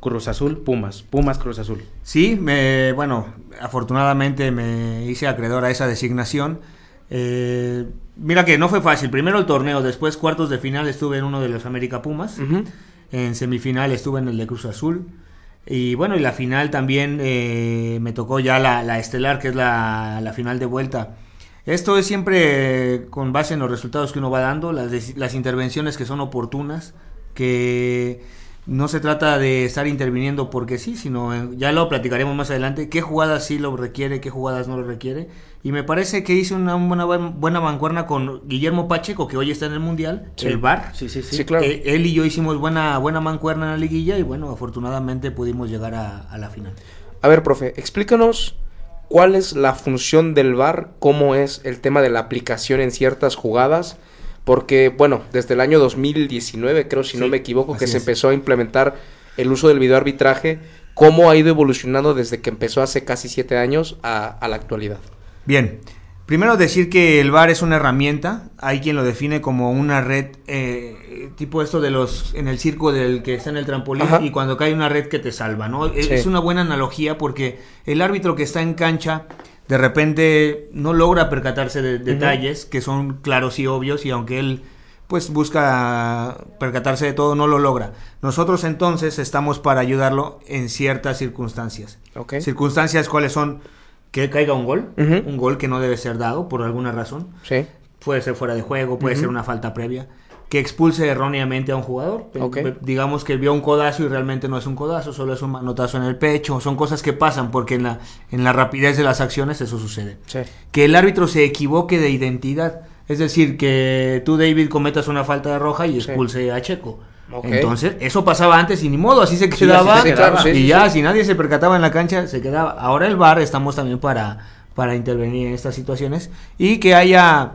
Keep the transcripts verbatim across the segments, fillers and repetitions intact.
Cruz Azul, Pumas, Pumas, Cruz Azul. Sí, me, bueno, afortunadamente me hice acreedor a esa designación. Eh, mira que no fue fácil, primero el torneo, después cuartos de final estuve en uno de los América Pumas, uh-huh. En semifinal estuve en el de Cruz Azul, y bueno, y la final también eh, me tocó ya la, la estelar, que es la, la final de vuelta. Esto es siempre con base en los resultados que uno va dando, las, las intervenciones que son oportunas, que no se trata de estar interviniendo porque sí, sino ya lo platicaremos más adelante, qué jugadas sí lo requiere, qué jugadas no lo requiere. Y me parece que hice una buena, buena mancuerna con Guillermo Pacheco, que hoy está en el Mundial, sí. El V A R. Sí, sí, sí. sí claro. Eh, él y yo hicimos buena, buena mancuerna en la liguilla y bueno, afortunadamente pudimos llegar a, a la final. A ver, profe, explícanos cuál es la función del V A R, cómo es el tema de la aplicación en ciertas jugadas. Porque, bueno, desde el año dos mil diecinueve, creo, si sí, no me equivoco, que se es. empezó a implementar el uso del videoarbitraje, ¿cómo ha ido evolucionando desde que empezó hace casi siete años a, a la actualidad? Bien, primero decir que el V A R es una herramienta, hay quien lo define como una red, eh, tipo esto de los, en el circo del que está en el trampolín, ajá. Y cuando cae una red que te salva, ¿no? Sí. Es una buena analogía porque el árbitro que está en cancha de repente no logra percatarse de detalles uh-huh. que son claros y obvios, y aunque él pues busca percatarse de todo, no lo logra. Nosotros entonces estamos para ayudarlo en ciertas circunstancias. Okay. Circunstancias cuáles son: que caiga un gol, uh-huh. un gol que no debe ser dado por alguna razón. Sí. Puede ser fuera de juego, puede uh-huh. ser una falta previa. Que expulse erróneamente a un jugador, okay. digamos que vio un codazo y realmente no es un codazo, solo es un manotazo en el pecho. Son cosas que pasan porque en la, en la rapidez de las acciones eso sucede. Sí. Que el árbitro se equivoque de identidad, es decir, que tú, David, cometas una falta de roja y expulse sí. a Checo. Okay. Entonces, eso pasaba antes y ni modo, así se quedaba, sí, sí, claro, sí, y sí, ya, sí. si nadie se percataba en la cancha, se quedaba. Ahora el V A R estamos también para, para intervenir en estas situaciones y que haya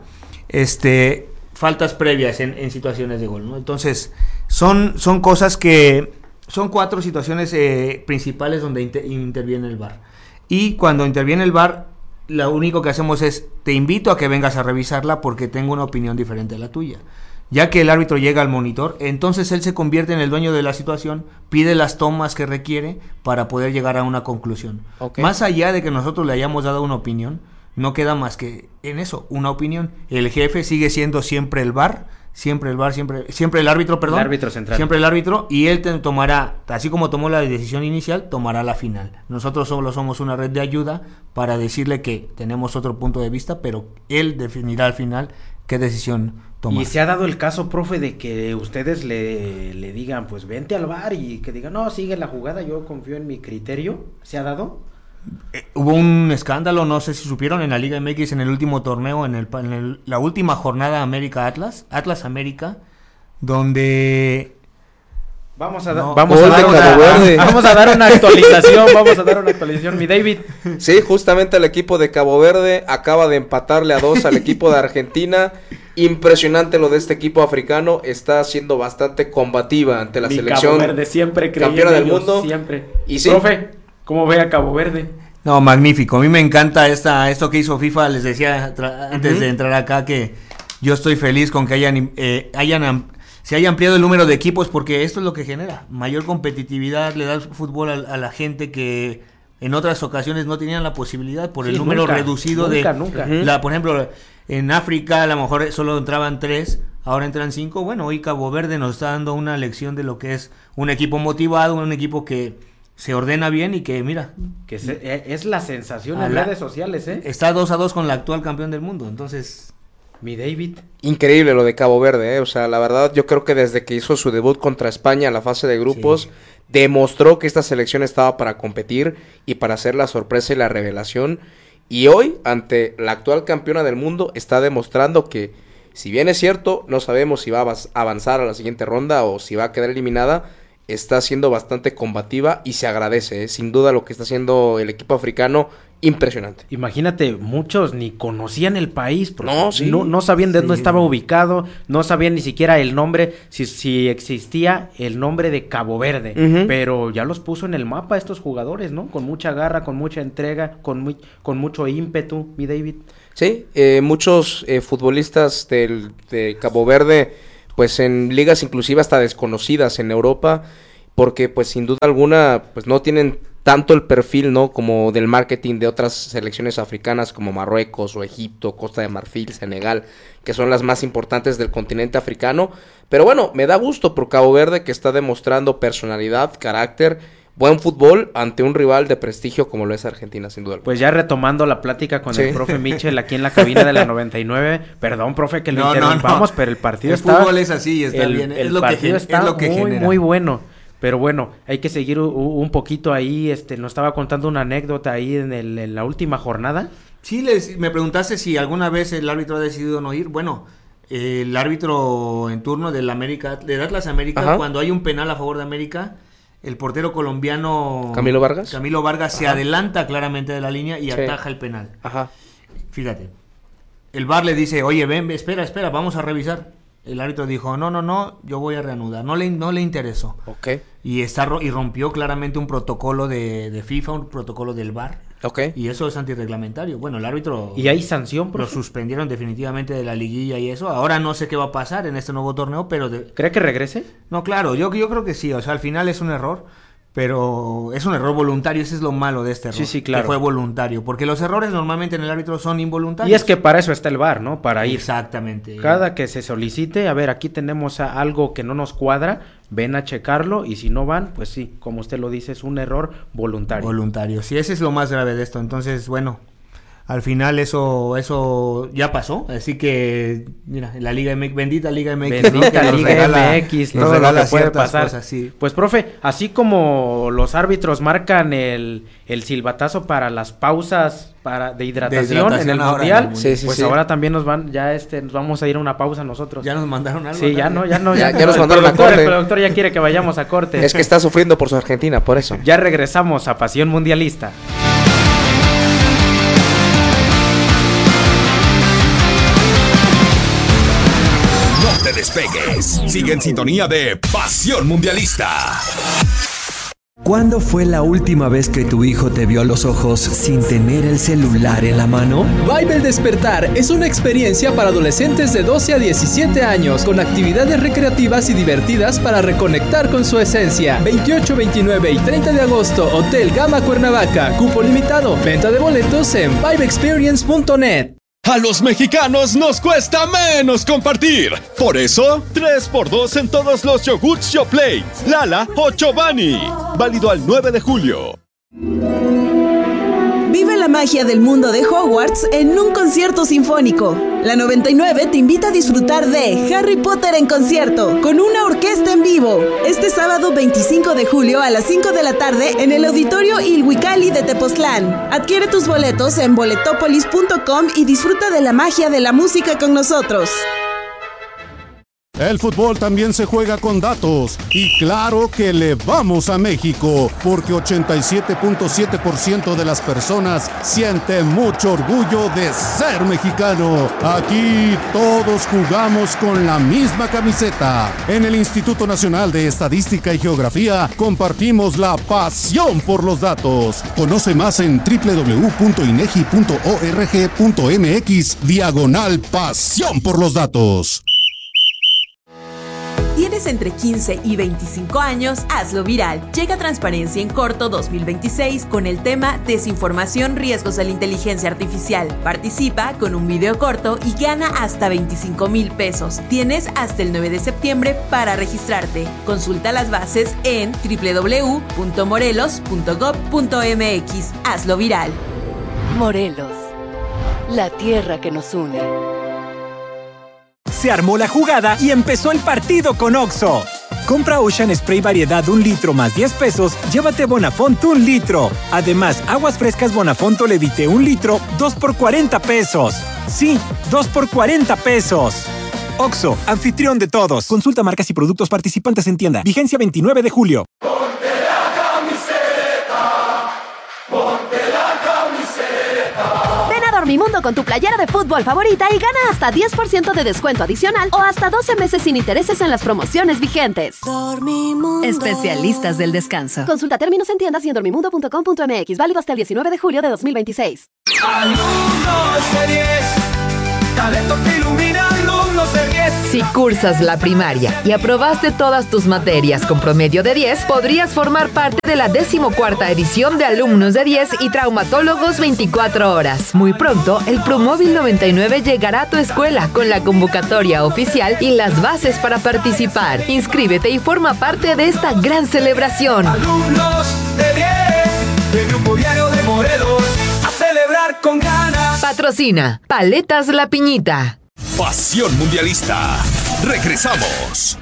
este faltas previas en, en situaciones de gol, ¿no? Entonces, son, son cosas que, son cuatro situaciones eh, principales donde inter, interviene el V A R. Y cuando interviene el V A R, lo único que hacemos es, te invito a que vengas a revisarla porque tengo una opinión diferente a la tuya. Ya que el árbitro llega al monitor, entonces él se convierte en el dueño de la situación, pide las tomas que requiere para poder llegar a una conclusión. Okay. Más allá de que nosotros le hayamos dado una opinión, no queda más que en eso, una opinión. El jefe sigue siendo siempre el V A R, siempre el V A R, siempre, siempre el árbitro, perdón. El árbitro central. Siempre el árbitro, y él te tomará, así como tomó la decisión inicial, tomará la final. Nosotros solo somos una red de ayuda para decirle que tenemos otro punto de vista, pero él definirá al final qué decisión tomar. Y se ha dado el caso, profe, de que ustedes le, le digan, pues vente al V A R, y que digan, no, sigue la jugada, yo confío en mi criterio. ¿Se ha dado? Eh, hubo un escándalo, no sé si supieron, en la Liga M X en el último torneo, en, el, en el, la última jornada América Atlas, Atlas América, donde vamos a, da- no, vamos, a dar una, vamos a dar una actualización, vamos a dar una actualización, mi David. Sí, justamente el equipo de Cabo Verde acaba de empatarle a dos al equipo de Argentina. Impresionante lo de este equipo africano, está siendo bastante combativa ante la mi selección Cabo Verde, siempre campeona del mundo. Siempre. Y sí, profe, ¿cómo ve a Cabo Verde? No, magnífico. A mí me encanta esta esto que hizo FIFA. Les decía tra- antes uh-huh. de entrar acá que yo estoy feliz con que hayan eh, hayan se haya ampliado el número de equipos, porque esto es lo que genera mayor competitividad, le da el fútbol a, a la gente que en otras ocasiones no tenían la posibilidad por sí, el número nunca, nunca, reducido de nunca. La, por ejemplo, en África a lo mejor solo entraban tres, ahora entran cinco. Bueno, hoy Cabo Verde nos está dando una lección de lo que es un equipo motivado, un equipo que se ordena bien y que, mira, que se, es la sensación en la, redes sociales, ¿eh? Está dos a dos con la actual campeón del mundo, entonces, mi David. Increíble lo de Cabo Verde, ¿eh? O sea, la verdad yo creo que desde que hizo su debut contra España en la fase de grupos, sí. demostró que esta selección estaba para competir y para hacer la sorpresa y la revelación, y hoy, ante la actual campeona del mundo, está demostrando que, si bien es cierto, no sabemos si va a avanzar a la siguiente ronda o si va a quedar eliminada, está siendo bastante combativa y se agradece, ¿eh? Sin duda lo que está haciendo el equipo africano, impresionante. Imagínate, muchos ni conocían el país, no, sí, no, no sabían de sí. dónde estaba ubicado, no sabían ni siquiera el nombre, si, si existía el nombre de Cabo Verde, uh-huh. pero ya los puso en el mapa estos jugadores, ¿no? Con mucha garra, con mucha entrega, con, muy, con mucho ímpetu, mi David. Sí, eh, muchos eh, futbolistas del, de Cabo Verde, pues en ligas inclusive hasta desconocidas en Europa, porque pues sin duda alguna pues no tienen tanto el perfil, ¿no? Como del marketing de otras selecciones africanas como Marruecos o Egipto, Costa de Marfil, Senegal, que son las más importantes del continente africano. Pero bueno, me da gusto por Cabo Verde, que está demostrando personalidad, carácter, buen fútbol ante un rival de prestigio como lo es Argentina, sin duda. Pues ya retomando la plática con sí. el profe Michel aquí en la cabina de la noventa y nueve. Perdón, profe, que lo no, interrumpamos, no, no. pero el partido el está... El fútbol es así, está el, bien. El es lo partido que, está es lo que muy, genera. muy bueno. Pero bueno, hay que seguir u, un poquito ahí. Este, nos estaba contando una anécdota ahí en, el, en la última jornada. Sí, les, me preguntaste si alguna vez el árbitro ha decidido no ir. Bueno, eh, el árbitro en turno del América, de Atlas América, Ajá. cuando hay un penal a favor de América, el portero colombiano Camilo Vargas, Camilo Vargas se adelanta claramente de la línea y sí. ataja el penal. Ajá. Fíjate, el V A R le dice, oye, ven, espera, espera, vamos a revisar. El árbitro dijo, no, no, no, yo voy a reanudar. No le, no le interesó. Okay. Y, está, y rompió claramente un protocolo de, de FIFA, un protocolo del V A R. Okay. Y eso es antirreglamentario. Bueno, el árbitro... ¿Y hay sanción, profe? Lo suspendieron definitivamente de la liguilla y eso. Ahora no sé qué va a pasar en este nuevo torneo, pero... De... ¿Cree que regrese? No, claro, yo, yo creo que sí. O sea, al final es un error. Pero es un error voluntario, ese es lo malo de este error. Sí, sí, claro. Que fue voluntario, porque los errores normalmente en el árbitro son involuntarios. Y es que para eso está el V A R, ¿no? Para ir. Exactamente. Cada que se solicite, a ver, aquí tenemos a algo que no nos cuadra, ven a checarlo y si no van, pues sí, como usted lo dice, es un error voluntario. Voluntario, sí, ese es lo más grave de esto. Entonces, bueno, al final eso eso ya pasó, así que mira, la Liga M X, bendita Liga M X, bendita ¿no? Liga regala, M X, todo lo que puede pasar. Cosas, sí. Pues profe, así como los árbitros marcan el, el silbatazo para las pausas para de hidratación, de hidratación en el mundial, en el sí, sí, pues sí. ahora también nos van, ya este, nos vamos a ir a una pausa nosotros. Ya nos mandaron algo. Sí, ya no, ya no, ya, ya, ya nos el mandaron a corte. El productor ya quiere que vayamos a corte. Es que está sufriendo por su Argentina, por eso. Ya regresamos a Pasión Mundialista. No te despegues. Sigue en sintonía de Pasión Mundialista. ¿Cuándo fue la última vez que tu hijo te vio a los ojos sin tener el celular en la mano? Vibe El Despertar es una experiencia para adolescentes de doce a diecisiete años con actividades recreativas y divertidas para reconectar con su esencia. veintiocho, veintinueve y treinta de agosto, Hotel Gama Cuernavaca. Cupo limitado. Venta de boletos en vibe experience punto net. A los mexicanos nos cuesta menos compartir. Por eso, tres por dos en todos los yogurts Yoplait, Lala o Chobani. Válido al nueve de julio. Vive la magia del mundo de Hogwarts en un concierto sinfónico. La noventa y nueve te invita a disfrutar de Harry Potter en concierto, con una orquesta en vivo. Este sábado veinticinco de julio a las cinco de la tarde en el Auditorio Ilhuicali de Tepoztlán. Adquiere tus boletos en boletopolis punto com y disfruta de la magia de la música con nosotros. El fútbol también se juega con datos y claro que le vamos a México porque ochenta y siete punto siete por ciento de las personas siente mucho orgullo de ser mexicano. Aquí todos jugamos con la misma camiseta. En el Instituto Nacional de Estadística y Geografía compartimos la pasión por los datos. Conoce más en doble u doble u doble u punto inegi punto org punto mx diagonal pasión por los datos. ¿Tienes entre quince y veinticinco años? Hazlo viral. Llega Transparencia en Corto dos mil veintiséis con el tema Desinformación, riesgos de la inteligencia artificial. Participa con un video corto y gana hasta veinticinco mil pesos. Tienes hasta el nueve de septiembre para registrarte. Consulta las bases en doble u doble u doble u punto morelos punto gob punto mx. Hazlo viral. Morelos, la tierra que nos une. Se armó la jugada y empezó el partido con Oxxo. Compra Ocean Spray variedad un litro más diez pesos, llévate Bonafont un litro. Además, aguas frescas Bonafont Levite un litro, dos por cuarenta pesos. Sí, dos por cuarenta pesos. Oxxo, anfitrión de todos. Consulta marcas y productos participantes en tienda. Vigencia veintinueve de julio. Dormimundo con tu playera de fútbol favorita y gana hasta diez por ciento de descuento adicional o hasta doce meses sin intereses en las promociones vigentes. Dormimundo. Especialistas del descanso. Consulta términos en tiendas y en dormimundo punto com punto mx. Válido hasta el diecinueve de julio de dos mil veintiséis. Alumno C diez, talento que ilumina. Alumno C diez, Si cursas la primaria y aprobaste todas tus materias con promedio de diez, podrías formar parte de la decimocuarta edición de Alumnos de diez y Traumatólogos veinticuatro horas. Muy pronto, el Promóvil noventa y nueve llegará a tu escuela con la convocatoria oficial y las bases para participar. Inscríbete y forma parte de esta gran celebración. Alumnos de diez, del Grupo Diario de Morelos, a celebrar con ganas. Patrocina Paletas La Piñita. Pasión Mundialista. Regresamos.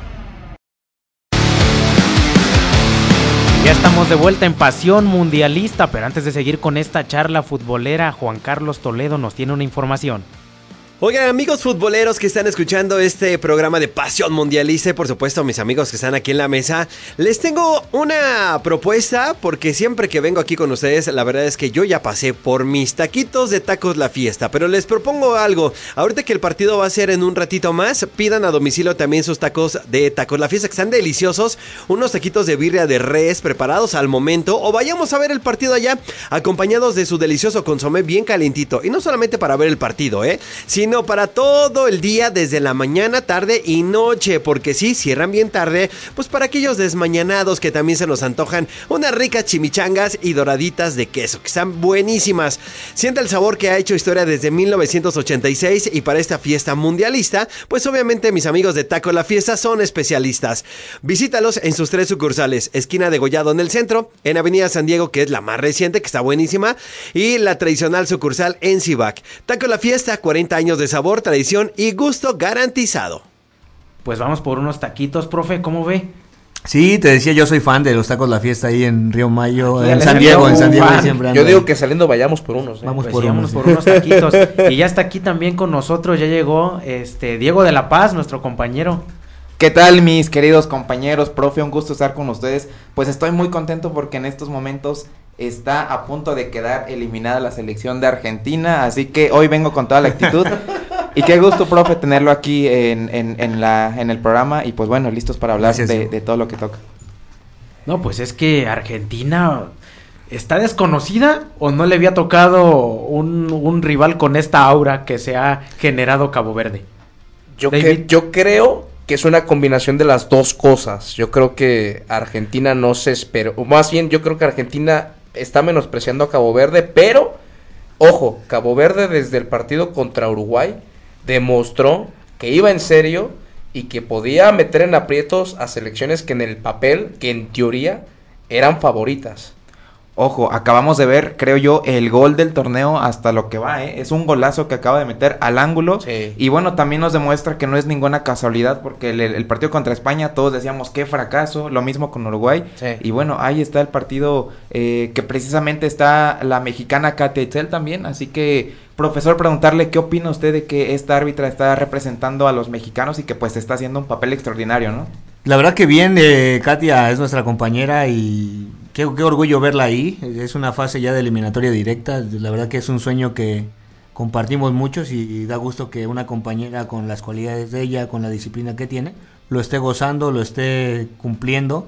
Ya estamos de vuelta en Pasión Mundialista, pero antes de seguir con esta charla futbolera, Juan Carlos Toledo nos tiene una información. Oigan, amigos futboleros que están escuchando este programa de Pasión Mundialista y por supuesto mis amigos que están aquí en la mesa, les tengo una propuesta porque siempre que vengo aquí con ustedes, la verdad es que yo ya pasé por mis taquitos de Tacos La Fiesta, pero les propongo algo. Ahorita que el partido va a ser en un ratito más, pidan a domicilio también sus tacos de Tacos La Fiesta, que están deliciosos, unos taquitos de birria de res preparados al momento, o vayamos a ver el partido allá acompañados de su delicioso consomé bien calentito, y no solamente para ver el partido, eh, sino sino para todo el día, desde la mañana, tarde y noche, porque si cierran bien tarde, pues para aquellos desmañanados que también se nos antojan unas ricas chimichangas y doraditas de queso, que están buenísimas. Siente el sabor que ha hecho historia desde mil novecientos ochenta y seis, y para esta fiesta mundialista, pues obviamente mis amigos de Taco La Fiesta son especialistas. Visítalos en sus tres sucursales: esquina de Gollado en el centro, en Avenida San Diego, que es la más reciente, que está buenísima, y la tradicional sucursal en Cibac. Taco La Fiesta, cuarenta años de sabor, tradición y gusto garantizado. Pues vamos por unos taquitos, profe, ¿cómo ve? Sí, te decía, yo soy fan de los Tacos La Fiesta ahí en Río Mayo, Aquí en San Diego, en San Diego siempre ando. Yo digo que saliendo vayamos por unos. ¿eh? Vamos Pues por sí, unos. vamos por unos taquitos. Y ya está aquí también con nosotros, ya llegó este Diego de la Paz, nuestro compañero. ¿Qué tal, mis queridos compañeros? Profe, un gusto estar con ustedes. Pues estoy muy contento porque en estos momentos está a punto de quedar eliminada la selección de Argentina, así que hoy vengo con toda la actitud. Y qué gusto, profe, tenerlo aquí en, en, en, la, en el programa y pues bueno, listos para hablar de, de todo lo que toca. No, pues es que Argentina está desconocida o no le había tocado un, un rival con esta aura que se ha generado Cabo Verde. Yo, que, yo creo que es una combinación de las dos cosas. Yo creo que Argentina no se esperó, o más bien yo creo que Argentina está menospreciando a Cabo Verde, pero ojo, Cabo Verde desde el partido contra Uruguay demostró que iba en serio y que podía meter en aprietos a selecciones que en el papel, que en teoría eran favoritas. Ojo, acabamos de ver, creo yo, el gol del torneo hasta lo que va, ¿eh? Es un golazo que acaba de meter al ángulo. Sí. Y bueno, también nos demuestra que no es ninguna casualidad, porque el, el partido contra España todos decíamos qué fracaso, lo mismo con Uruguay. Sí. Y bueno, ahí está el partido eh, que precisamente está la mexicana Katia Itzel también. Así que, profesor, preguntarle qué opina usted de que esta árbitra está representando a los mexicanos y que pues está haciendo un papel extraordinario, ¿no? La verdad que bien, eh, Katia es nuestra compañera y Qué, qué orgullo verla ahí. Es una fase ya de eliminatoria directa. La verdad que es un sueño que compartimos muchos y, y da gusto que una compañera con las cualidades de ella, con la disciplina que tiene, lo esté gozando, lo esté cumpliendo.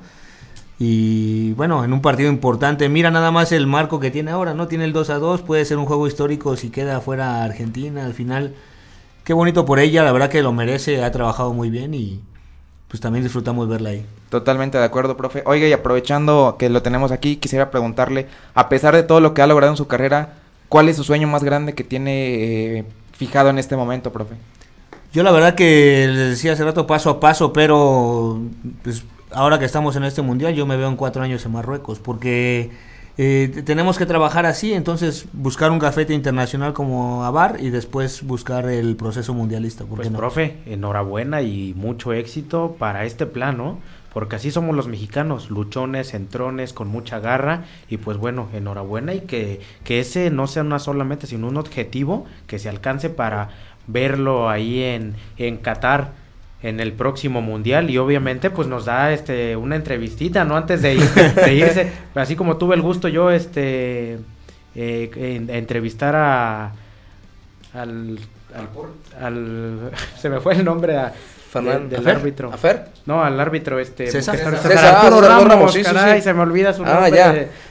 Y bueno, en un partido importante, mira nada más el marco que tiene ahora, ¿no? Tiene el dos a dos, puede ser un juego histórico si queda fuera Argentina al final. Qué bonito por ella, la verdad que lo merece, ha trabajado muy bien y pues también disfrutamos verla ahí. Totalmente de acuerdo, profe. Oiga, y aprovechando que lo tenemos aquí, quisiera preguntarle, a pesar de todo lo que ha logrado en su carrera, ¿cuál es su sueño más grande que tiene eh, fijado en este momento, profe? Yo la verdad que les decía hace rato paso a paso, pero pues ahora que estamos en este mundial yo me veo en cuatro años en Marruecos, porque eh, tenemos que trabajar así, entonces buscar un gafete internacional como Avar y después buscar el proceso mundialista. ¿Por pues qué no? Profe, enhorabuena y mucho éxito para este plan, ¿no? Porque así somos los mexicanos, luchones, entrones, con mucha garra, y pues bueno, enhorabuena, y que, que ese no sea una solamente, sino un objetivo que se alcance para verlo ahí en, en Qatar en el próximo mundial, y obviamente pues nos da este una entrevistita, ¿no? Antes de, ir, de irse, así como tuve el gusto yo este eh, en, entrevistar a al, al, al se me fue el nombre a Fernando, del ¿Afer? árbitro. ¿Afer? No, al árbitro este César, César, César, Arturo ah, Ramos, Ramos, sí, caray, sí, sí. se me olvida su ah, nombre ya. de,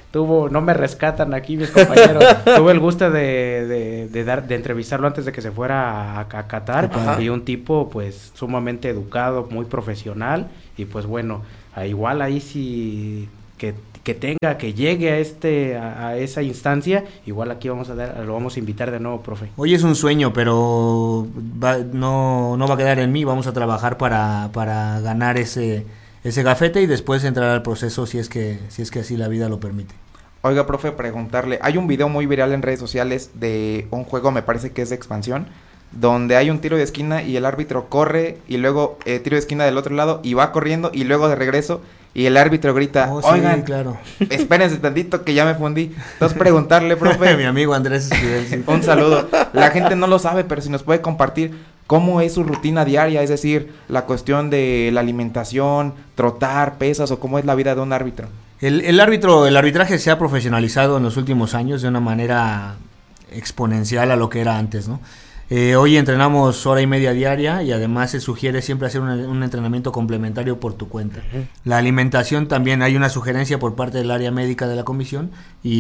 tuvo, no me rescatan aquí mis compañeros, tuve el gusto de, de, de dar, de entrevistarlo antes de que se fuera a, a Qatar, Ajá. y un tipo pues sumamente educado, muy profesional, y pues bueno, a igual ahí sí que, que tenga, que llegue a este, a, a esa instancia, igual aquí vamos a dar, lo vamos a invitar de nuevo, profe. Hoy es un sueño, pero va, no, no va a quedar en mí, vamos a trabajar para, para ganar ese ese gafete y después entrar al proceso si es que si es que así la vida lo permite. Oiga, profe, preguntarle, hay un video muy viral en redes sociales de un juego, me parece que es de expansión, donde hay un tiro de esquina y el árbitro corre y luego eh, tiro de esquina del otro lado y va corriendo y luego de regreso y el árbitro grita, oh, oigan, sí, claro. espérense tantito que ya me fundí. Entonces preguntarle, profe. Mi amigo Andrés Esquivel, sí. Un saludo. La gente no lo sabe, pero si nos puede compartir cómo es su rutina diaria, es decir, la cuestión de la alimentación, trotar, pesas o cómo es la vida de un árbitro. El, el árbitro, el arbitraje se ha profesionalizado en los últimos años de una manera exponencial a lo que era antes, ¿no? Eh, hoy entrenamos hora y media diaria y además se sugiere siempre hacer un, un entrenamiento complementario por tu cuenta. Uh-huh. La alimentación también hay una sugerencia por parte del área médica de la comisión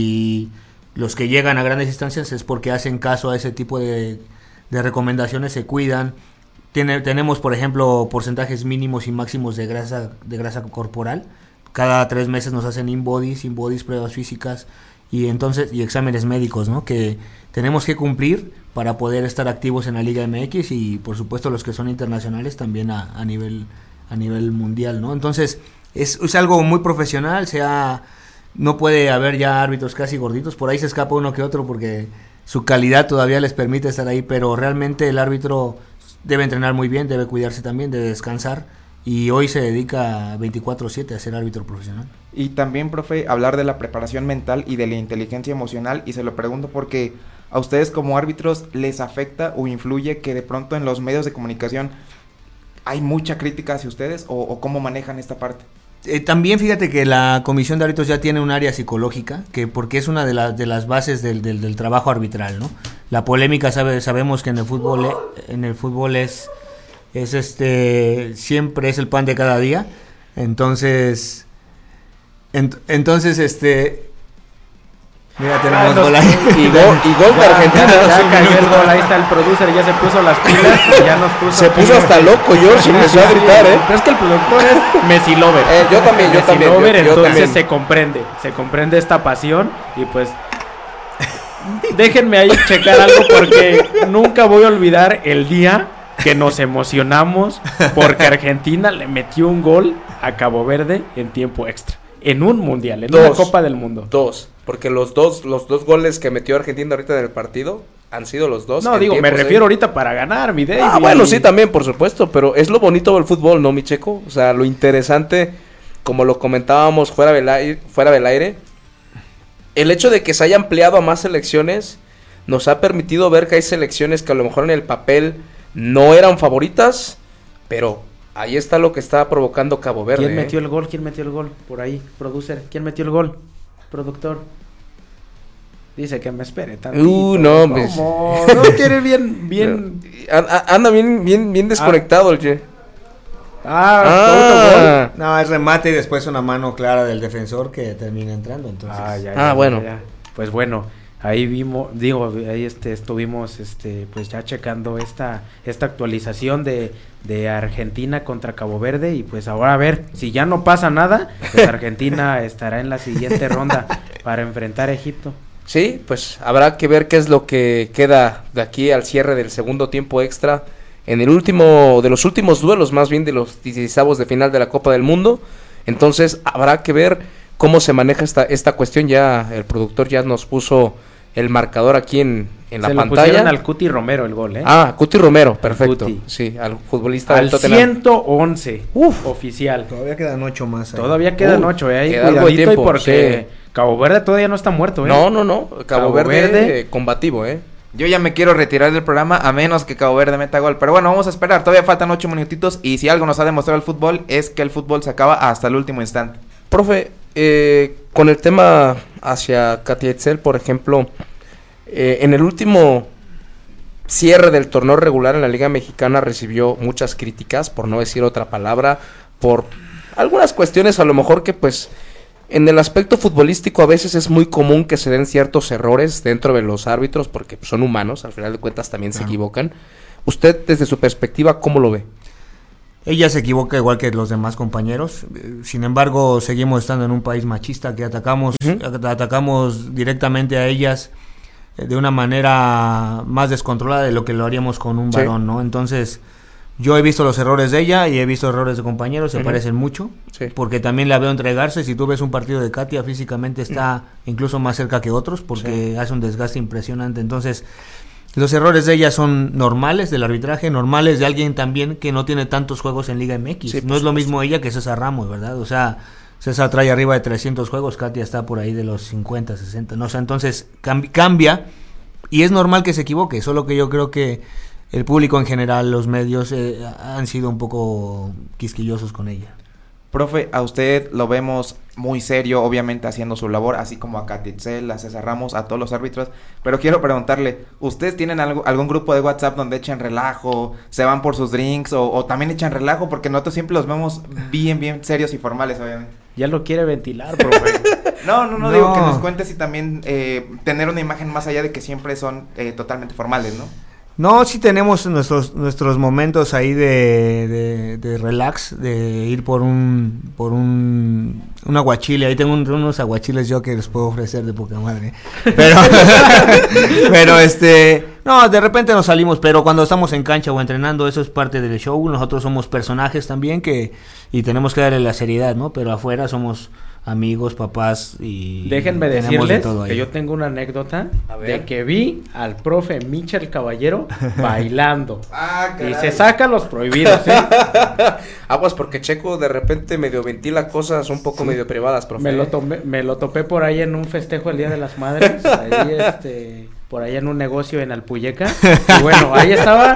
y los que llegan a grandes instancias es porque hacen caso a ese tipo de, de recomendaciones, se cuidan. Tiene, tenemos, por ejemplo, porcentajes mínimos y máximos de grasa, de grasa corporal. Cada tres meses nos hacen in-bodies, in-bodies, pruebas físicas y entonces y exámenes médicos, ¿no? Que tenemos que cumplir para poder estar activos en la Liga M X y por supuesto los que son internacionales también a, a nivel a nivel mundial, ¿no? Entonces es, es algo muy profesional, sea no puede haber ya árbitros casi gorditos, por ahí se escapa uno que otro porque su calidad todavía les permite estar ahí, pero realmente el árbitro debe entrenar muy bien, debe cuidarse también, debe descansar y hoy se dedica veinticuatro siete a ser árbitro profesional. Y también, profe, hablar de la preparación mental y de la inteligencia emocional, y se lo pregunto porque a ustedes como árbitros les afecta o influye que de pronto en los medios de comunicación hay mucha crítica hacia ustedes o, o cómo manejan esta parte. Eh, también fíjate que la comisión de árbitros ya tiene un área psicológica, que porque es una de, la, de las bases del, del, del trabajo arbitral, ¿no? La polémica sabe, sabemos que en el fútbol en el fútbol es es este siempre es el pan de cada día, entonces ent, entonces este mira tenemos ah, gol ahí y gol, y gol de Argentina, ya, ya cayó el gol, ahí está el producer, ya se puso las pilas y ya nos puso se puso hasta loco George, empezó a gritar, eh pero es que el productor es Messi Lover, eh, yo también yo Messi también Lover, yo, yo entonces también. se comprende se comprende esta pasión y pues déjenme ahí checar algo porque nunca voy a olvidar el día que nos emocionamos porque Argentina le metió un gol a Cabo Verde en tiempo extra, en un mundial, en dos, una Copa del Mundo. Dos, porque los dos los dos goles que metió Argentina ahorita en el partido han sido los dos. No, digo, me refiero ahorita para ganar, mi David. Ah, bueno, sí, también, por supuesto, pero es lo bonito del fútbol, ¿no, mi Checo? O sea, lo interesante, como lo comentábamos fuera del aire, fuera del aire, el hecho de que se haya ampliado a más selecciones nos ha permitido ver que hay selecciones que a lo mejor en el papel no eran favoritas, pero ahí está lo que está provocando Cabo Verde. ¿Quién metió eh? el gol? ¿Quién metió el gol? Por ahí, producer. ¿Quién metió el gol? Productor. Dice que me espere tantito. Uh, no, me... ¿Cómo? No quiere bien, bien... Anda bien, bien, bien desconectado ah. el Che. Ah, ah. Gol. No, es remate y después una mano clara del defensor que termina entrando, entonces. Ah, ya, ah ya, bueno. Ya, ya. Pues bueno, ahí vimos, digo, ahí este estuvimos este pues ya checando esta esta actualización de, de Argentina contra Cabo Verde y pues ahora a ver, si ya no pasa nada, pues Argentina estará en la siguiente ronda para enfrentar a Egipto. Sí, pues habrá que ver qué es lo que queda de aquí al cierre del segundo tiempo extra en el último de los últimos duelos, más bien de los dieciseisavos de final de la Copa del Mundo. Entonces habrá que ver cómo se maneja esta esta cuestión. Ya el productor ya nos puso el marcador aquí en, en la se pantalla. Se lo pusieron al Cuti Romero el gol, ¿eh? Ah, Cuti Romero, perfecto. Cuti. Sí, al futbolista al del ciento once, uf, oficial. Todavía quedan ocho más. Ahí. Todavía quedan uh, ocho, ¿eh? Ahí queda cuidadito tiempo, y porque sí. Cabo Verde todavía no está muerto, ¿eh? No, no, no. Cabo, Cabo Verde, Verde combativo, ¿eh? Yo ya me quiero retirar del programa a menos que Cabo Verde meta gol. Pero bueno, vamos a esperar. Todavía faltan ocho minutitos. Y si algo nos ha demostrado el fútbol es que el fútbol se acaba hasta el último instante. Profe, eh, con el tema hacia Katia Etzel, por ejemplo, eh, en el último cierre del torneo regular en la Liga Mexicana recibió muchas críticas, por no decir otra palabra, por algunas cuestiones a lo mejor que pues En el aspecto futbolístico a veces es muy común que se den ciertos errores dentro de los árbitros porque son humanos, al final de cuentas también claro. se equivocan. Usted desde su perspectiva, ¿cómo lo ve? Ella se equivoca igual que los demás compañeros, sin embargo seguimos estando en un país machista que atacamos, uh-huh. atacamos directamente a ellas de una manera más descontrolada de lo que lo haríamos con un varón, sí. ¿no? Entonces... Yo he visto los errores de ella y he visto errores de compañeros, se uh-huh. parecen mucho, sí. porque también la veo entregarse. Si tú ves un partido de Katia, físicamente está uh-huh. incluso más cerca que otros, porque sí. hace un desgaste impresionante. Entonces, los errores de ella son normales del arbitraje, normales de alguien también que no tiene tantos juegos en Liga M X. Sí, no es lo mismo ella que César Ramos, ¿verdad? O sea, César trae arriba de trescientos juegos, Katia está por ahí de los cincuenta, sesenta. ¿no? O sea, entonces cam- cambia y es normal que se equivoque, solo que yo creo que el público en general, los medios, eh, han sido un poco quisquillosos con ella. Profe, a usted lo vemos muy serio, obviamente haciendo su labor, así como a Katia Itzel, a César Ramos, a todos los árbitros, pero quiero preguntarle, ¿ustedes tienen algo, algún grupo de WhatsApp donde echan relajo, se van por sus drinks o, o también echan relajo? Porque nosotros siempre los vemos bien, bien serios y formales, obviamente. Ya lo quiere ventilar, profe. no, no, no, no, digo que nos cuentes y también eh, tener una imagen más allá de que siempre son eh, totalmente formales, ¿no? No, sí tenemos nuestros nuestros momentos ahí de, de, de relax, de ir por un por un, un aguachile. Ahí tengo un, unos aguachiles yo que les puedo ofrecer de poca madre. Pero, pero este, no, de repente nos salimos, pero cuando estamos en cancha o entrenando, eso es parte del show. Nosotros somos personajes también que y tenemos que darle la seriedad, ¿no? Pero afuera somos amigos, papás y... Déjenme decirles de que yo tengo una anécdota de que vi al profe Michel Caballero bailando. Ah, y se sacan los prohibidos, ¿eh? Aguas porque Checo de repente medio ventila cosas un poco sí. medio privadas, profe. Me lo, tomé, me lo topé por ahí en un festejo el Día de las Madres, ahí este, por ahí en un negocio en Alpuyeca. Y bueno, ahí estaba...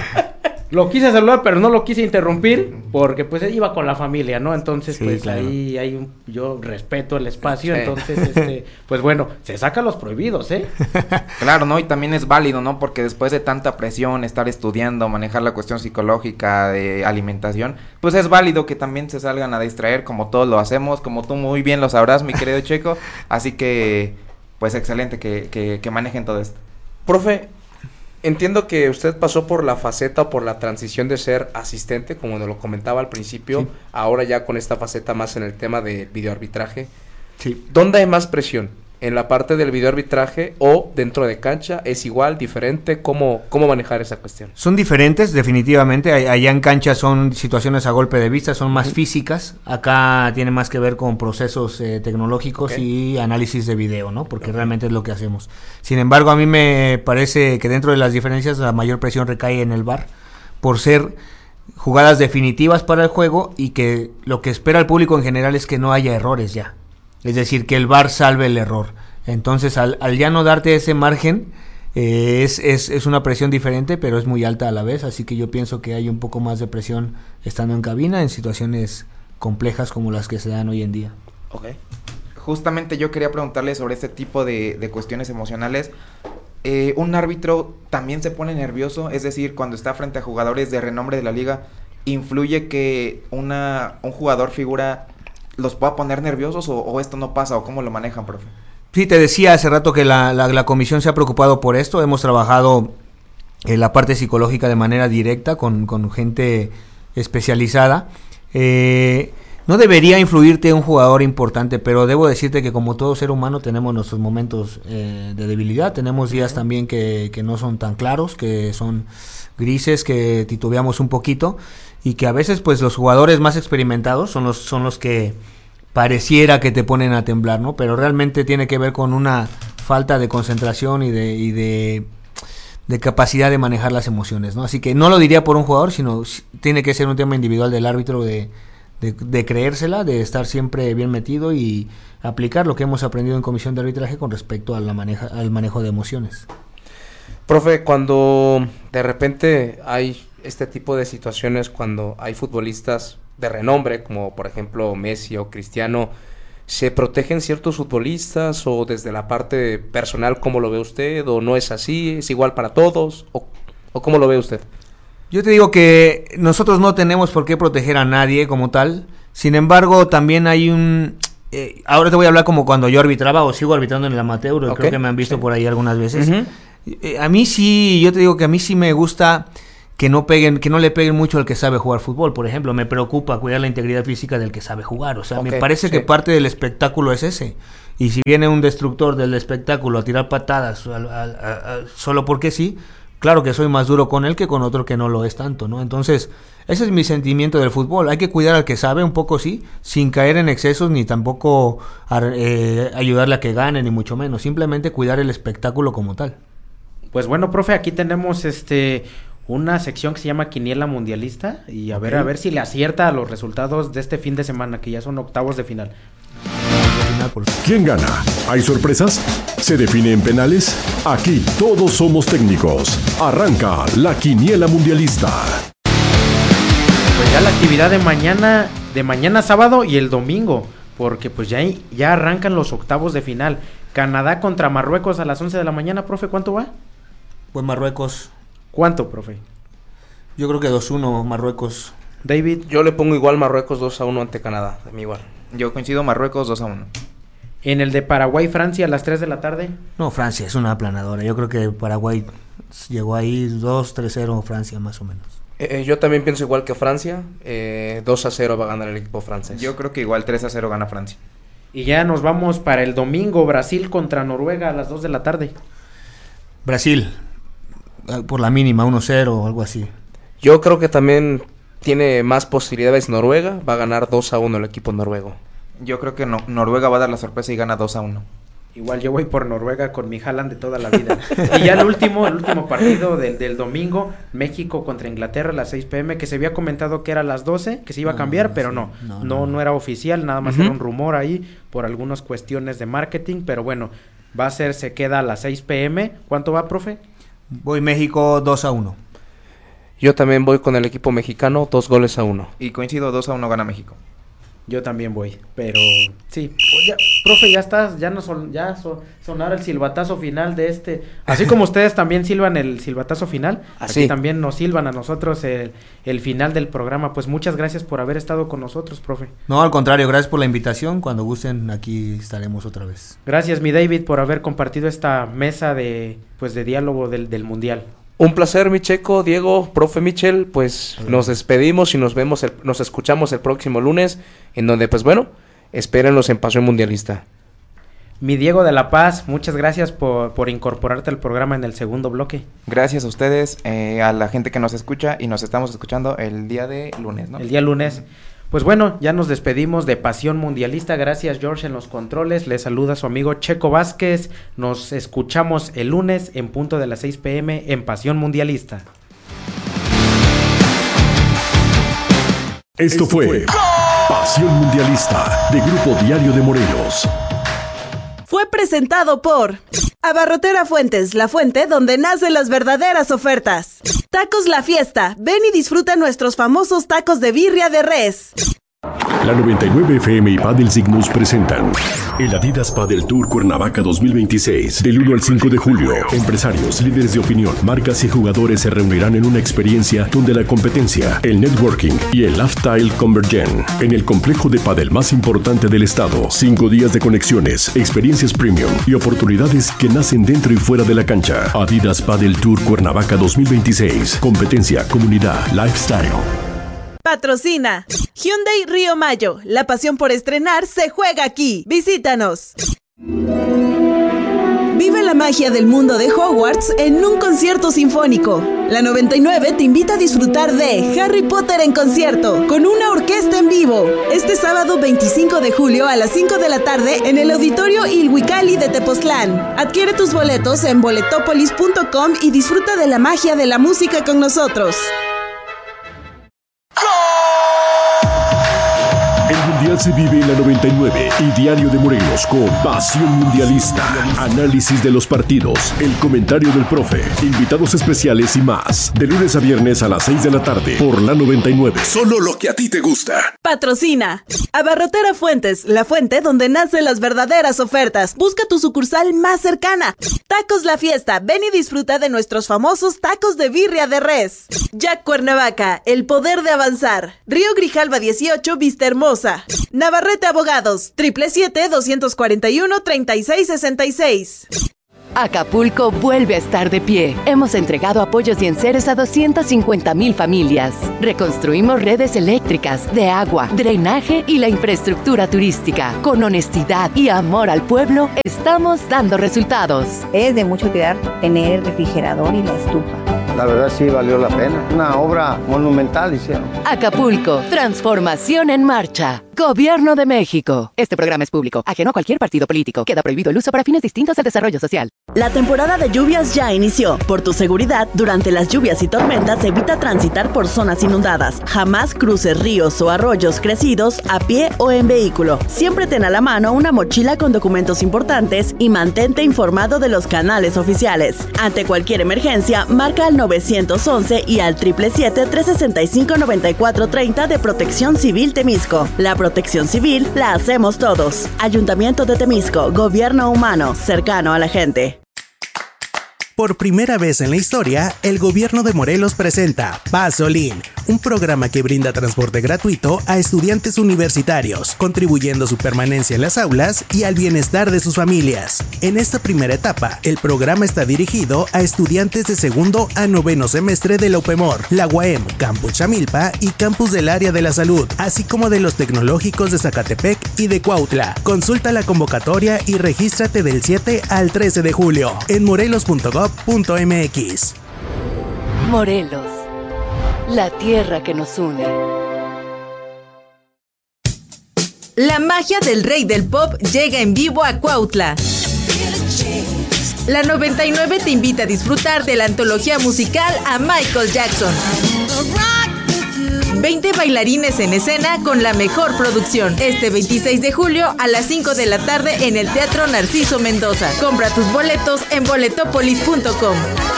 Lo quise saludar, pero no lo quise interrumpir porque pues iba con la familia, ¿no? Entonces, sí, pues claro. ahí hay un, yo respeto el espacio, sí. entonces, este, pues bueno, se sacan los prohibidos, ¿eh? Claro, ¿no? Y también es válido, ¿no? Porque después de tanta presión, estar estudiando, manejar la cuestión psicológica de alimentación, pues es válido que también se salgan a distraer como todos lo hacemos, como tú muy bien lo sabrás, mi querido Checo. Así que, pues excelente que, que, que manejen todo esto. Profe, entiendo que usted pasó por la faceta o por la transición de ser asistente, como nos lo comentaba al principio, sí. ahora ya con esta faceta más en el tema de videoarbitraje. Sí. ¿Dónde hay más presión? ¿En la parte del videoarbitraje o dentro de cancha? ¿Es igual, diferente? ¿Cómo, cómo manejar esa cuestión? Son diferentes, definitivamente. Allá en cancha son situaciones a golpe de vista, son más uh-huh. físicas. Acá tiene más que ver con procesos eh, tecnológicos okay. y análisis de video, ¿no? Porque okay. realmente es lo que hacemos. Sin embargo, a mí me parece que dentro de las diferencias la mayor presión recae en el V A R por ser jugadas definitivas para el juego y que lo que espera el público en general es que no haya errores ya. Es decir, que el V A R salve el error. Entonces, al, al ya no darte ese margen, eh, es, es, es una presión diferente, pero es muy alta a la vez. Así que yo pienso que hay un poco más de presión estando en cabina en situaciones complejas como las que se dan hoy en día. Ok. Justamente yo quería preguntarle sobre este tipo de, de cuestiones emocionales. Eh, ¿Un árbitro también se pone nervioso? Es decir, cuando está frente a jugadores de renombre de la liga, ¿influye que una, un jugador figura los pueda poner nerviosos o, o esto no pasa o cómo lo manejan, profe? Sí, te decía hace rato que la, la, la comisión se ha preocupado por esto. Hemos trabajado en la parte psicológica de manera directa con, con gente especializada. Eh, no debería influirte un jugador importante, pero debo decirte que como todo ser humano tenemos nuestros momentos eh, de debilidad. Tenemos días también que, que no son tan claros, que son grises, que titubeamos un poquito y que a veces pues los jugadores más experimentados son los son los que pareciera que te ponen a temblar, ¿no? Pero realmente tiene que ver con una falta de concentración y de y de, de capacidad de manejar las emociones, ¿no? Así que no lo diría por un jugador, sino tiene que ser un tema individual del árbitro de, de, de creérsela, de estar siempre bien metido y aplicar lo que hemos aprendido en comisión de arbitraje con respecto a la maneja, al manejo de emociones. Profe, cuando de repente hay este tipo de situaciones, cuando hay futbolistas de renombre, como por ejemplo Messi o Cristiano, ¿se protegen ciertos futbolistas o desde la parte personal cómo lo ve usted? ¿O no es así? ¿Es igual para todos? ¿O, o cómo lo ve usted? Yo te digo que nosotros no tenemos por qué proteger a nadie como tal. Sin embargo, también hay un... eh, ahora te voy a hablar como cuando yo arbitraba o sigo arbitrando en el amateur, okay. Creo que me han visto sí. por ahí algunas veces. Uh-huh. eh, a mí sí, yo te digo que a mí sí me gusta que no peguen, que no le peguen mucho al que sabe jugar fútbol, por ejemplo. Me preocupa cuidar la integridad física del que sabe jugar. O sea, okay, me parece sí. que parte del espectáculo es ese. Y si viene un destructor del espectáculo a tirar patadas a, a, a, a, solo porque sí, claro que soy más duro con él que con otro que no lo es tanto, ¿no? Entonces, ese es mi sentimiento del fútbol. Hay que cuidar al que sabe un poco, sí, sin caer en excesos ni tampoco eh, ayudarle a que gane, ni mucho menos. Simplemente cuidar el espectáculo como tal. Pues bueno, profe, aquí tenemos este una sección que se llama Quiniela Mundialista y a okay. ver a ver si le acierta a los resultados de este fin de semana, que ya son octavos de final. ¿Quién gana? ¿Hay sorpresas? ¿Se define en penales? Aquí todos somos técnicos. Arranca la Quiniela Mundialista. Pues ya la actividad de mañana, de mañana sábado y el domingo, porque pues ya, ya arrancan los octavos de final. Canadá contra Marruecos a las once de la mañana, profe, ¿cuánto va? Pues Marruecos. ¿Cuánto, profe? Yo creo que dos uno Marruecos. David. Yo le pongo igual Marruecos dos a uno ante Canadá, de mi igual. Yo coincido Marruecos dos a uno. En el de Paraguay-Francia a las tres de la tarde. No, Francia es una aplanadora. Yo creo que Paraguay llegó ahí dos tres cero Francia más o menos. Eh, yo también pienso igual que Francia. Eh, dos a cero va a ganar el equipo francés. Yo creo que igual tres a cero gana Francia. Y ya nos vamos para el domingo. Brasil contra Noruega a las dos de la tarde. Brasil. Por la mínima, uno cero o algo así. Yo creo que también tiene más posibilidades Noruega. Va a ganar dos a uno el equipo noruego. Yo creo que no, Noruega va a dar la sorpresa y gana dos a uno. Igual yo voy por Noruega con mi Haaland de toda la vida. Y ya el último, el último partido del, del domingo, México contra Inglaterra a las seis pm, que se había comentado que era a las doce, que se iba a cambiar, no, pero sí, no, no, no, no, no era oficial, nada más uh-huh. era un rumor ahí por algunas cuestiones de marketing, pero bueno, va a ser, se queda a las seis pm. ¿Cuánto va, profe? Voy México dos a uno. Yo también voy con el equipo mexicano, dos goles a uno. Y coincido, dos a uno gana México. Yo también voy, pero sí, pues ya, profe, ya estás, ya no son, ya so, sonara el silbatazo final de este, así como ustedes también silban el silbatazo final, así aquí también nos silban a nosotros el, el final del programa. Pues muchas gracias por haber estado con nosotros, profe. No, al contrario, gracias por la invitación. Cuando gusten, aquí estaremos otra vez. Gracias, mi David, por haber compartido esta mesa de, pues, de diálogo del, del Mundial. Un placer, mi Checo, Diego, profe Michel, pues uh-huh. nos despedimos y nos vemos, el, nos escuchamos el próximo lunes, en donde, pues bueno, espérenlos en Pasión Mundialista. Mi Diego de la Paz, muchas gracias por, por incorporarte al programa en el segundo bloque. Gracias a ustedes, eh, a la gente que nos escucha y nos estamos escuchando el día de lunes, ¿no? El día lunes. Pues bueno, ya nos despedimos de Pasión Mundialista. Gracias, George, en los controles. Les saluda su amigo Checo Vázquez. Nos escuchamos el lunes en punto de las seis pm en Pasión Mundialista. Esto fue Pasión Mundialista de Grupo Diario de Morelos. Fue presentado por Abarrotera Fuentes, la fuente donde nacen las verdaderas ofertas. Tacos La Fiesta, ven y disfruta nuestros famosos tacos de birria de res. La noventa y nueve F M y Padel Signus presentan el Adidas Padel Tour Cuernavaca dos mil veintiséis. Del uno al cinco de julio, empresarios, líderes de opinión, marcas y jugadores se reunirán en una experiencia donde la competencia, el networking y el lifestyle convergen en el complejo de pádel más importante del estado. Cinco días de conexiones, experiencias premium y oportunidades que nacen dentro y fuera de la cancha. Adidas Padel Tour Cuernavaca dos mil veintiséis. Competencia, comunidad, lifestyle. Patrocina Hyundai Río Mayo. La pasión por estrenar se juega aquí. Visítanos. Vive la magia del mundo de Hogwarts en un concierto sinfónico. La noventa y nueve te invita a disfrutar de Harry Potter en concierto con una orquesta en vivo. Este sábado veinticinco de julio a las cinco de la tarde en el Auditorio Ilhuicali de Tepoztlán. Adquiere tus boletos en boletopolis punto com y disfruta de la magia de la música con nosotros. El Mundial se vive en la noventa y nueve y Diario de Morelos con Pasión Mundialista. Análisis de los partidos, el comentario del profe, invitados especiales y más. De lunes a viernes a las seis de la tarde por la noventa y nueve. Solo lo que a ti te gusta. Patrocina Abarrotera Fuentes, la fuente donde nacen las verdaderas ofertas. Busca tu sucursal más cercana. Tacos La Fiesta, ven y disfruta de nuestros famosos tacos de birria de res. Jack Cuernavaca, el poder de avanzar. Río Grijalva dieciocho, Vista Hermosa. Navarrete Abogados, siete siete siete, dos cuatro uno, tres seis seis seis. Acapulco vuelve a estar de pie. Hemos entregado apoyos y enseres a doscientas cincuenta mil familias. Reconstruimos redes eléctricas, de agua, drenaje y la infraestructura turística. Con honestidad y amor al pueblo, estamos dando resultados. Es de mucho cuidar tener el refrigerador y la estufa. La verdad sí valió la pena. Una obra monumental hicieron. Acapulco, transformación en marcha. Gobierno de México. Este programa es público, ajeno a cualquier partido político. Queda prohibido el uso para fines distintos al desarrollo social. La temporada de lluvias ya inició. Por tu seguridad, durante las lluvias y tormentas, evita transitar por zonas inundadas. Jamás cruces ríos o arroyos crecidos a pie o en vehículo. Siempre ten a la mano una mochila con documentos importantes y mantente informado de los canales oficiales. Ante cualquier emergencia, marca al nueve once y al siete siete siete, tres seis cinco, nueve cuatro tres cero de Protección Civil Temisco. La protección civil la hacemos todos. Ayuntamiento de Temisco, gobierno humano, cercano a la gente. Por primera vez en la historia, el gobierno de Morelos presenta Pasolín, un programa que brinda transporte gratuito a estudiantes universitarios, contribuyendo a su permanencia en las aulas y al bienestar de sus familias. En esta primera etapa, el programa está dirigido a estudiantes de segundo a noveno semestre de la UPEMOR, la U A M, Campus Chamilpa y Campus del Área de la Salud, así como de los tecnológicos de Zacatepec y de Cuautla. Consulta la convocatoria y regístrate del siete al trece de julio en morelos punto gov punto mx. Morelos, la tierra que nos une. La magia del rey del pop llega en vivo a Cuautla. La noventa y nueve te invita a disfrutar de la antología musical a Michael Jackson. veinte bailarines en escena con la mejor producción. Este veintiséis de julio a las cinco de la tarde en el Teatro Narciso Mendoza. Compra tus boletos en boletopolis punto com.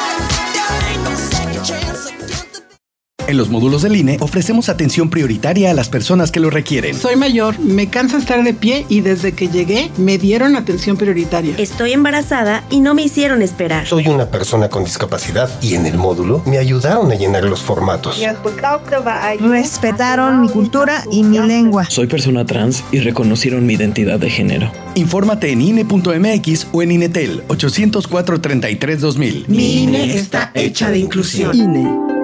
En los módulos del I N E ofrecemos atención prioritaria a las personas que lo requieren. Soy mayor, me cansa estar de pie y desde que llegué me dieron atención prioritaria. Estoy embarazada y no me hicieron esperar. Soy una persona con discapacidad y en el módulo me ayudaron a llenar los formatos. Respetaron mi cultura y mi lengua. Soy persona trans y reconocieron mi identidad de género. Infórmate en I N E punto M X o en INETEL ochocientos cuatro, treinta y tres, dos mil. Mi I N E está hecha de inclusión. I N E.